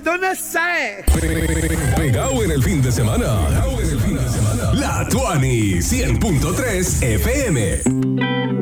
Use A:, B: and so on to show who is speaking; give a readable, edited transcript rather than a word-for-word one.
A: yo no sé.
B: Pegado en el fin de semana. La Tuani 100.3 FM.